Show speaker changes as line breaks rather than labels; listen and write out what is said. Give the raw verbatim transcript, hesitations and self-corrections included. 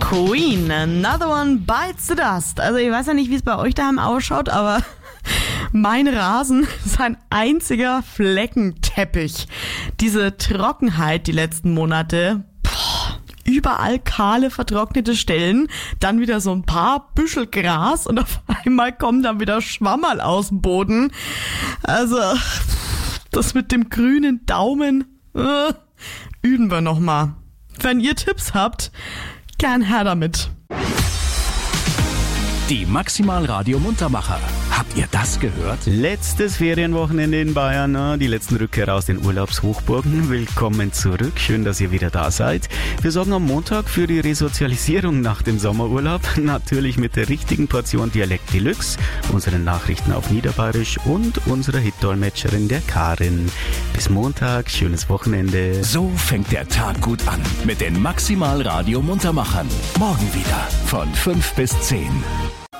Queen, Another One Bites the Dust. Also ich weiß ja nicht, wie es bei euch daheim ausschaut, aber mein Rasen ist ein einziger Fleckenteppich. Diese Trockenheit die letzten Monate, boah, überall kahle, vertrocknete Stellen, dann wieder so ein paar Büschel Gras und auf einmal kommen dann wieder Schwammerl aus dem Boden. Also das mit dem grünen Daumen, äh, üben wir nochmal. Wenn ihr Tipps habt, gern her damit.
Die Maximal Radio Muntermacher. Habt ihr das gehört?
Letztes Ferienwochenende in Bayern, ne? Die letzten Rückkehr aus den Urlaubshochburgen. Willkommen zurück, schön, dass ihr wieder da seid. Wir sorgen am Montag für die Resozialisierung nach dem Sommerurlaub. Natürlich mit der richtigen Portion Dialekt Deluxe, unseren Nachrichten auf Niederbayerisch und unserer Hitdolmetscherin der Karin. Bis Montag, schönes Wochenende.
So fängt der Tag gut an mit den Maximal Radio Muntermachern. Morgen wieder von fünf bis zehn.